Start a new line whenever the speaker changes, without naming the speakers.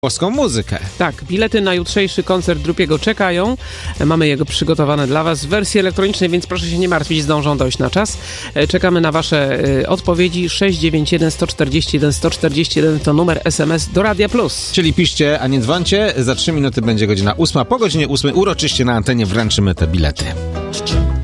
włoską muzykę.
Tak, bilety na jutrzejszy koncert Drupiego czekają. Mamy jego przygotowane dla Was w wersji elektronicznej, więc proszę się nie martwić, zdążą dojść na czas. Czekamy na Wasze odpowiedzi. 691 141 141 to numer SMS do Radia Plus.
Czyli piszcie, a nie dzwońcie. Za 3 minuty będzie godzina 8. Po godzinie 8 uroczyście na antenie wręczymy te bilety.